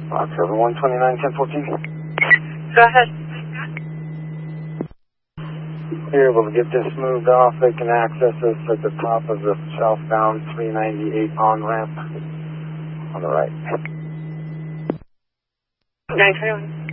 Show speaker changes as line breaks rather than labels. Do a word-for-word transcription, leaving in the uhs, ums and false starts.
October one twenty-nine ten fourteen.
Go ahead.
You're able to get this moved off. They can access this at the top of the southbound three ninety-eight on ramp on the right.
nine twenty-one.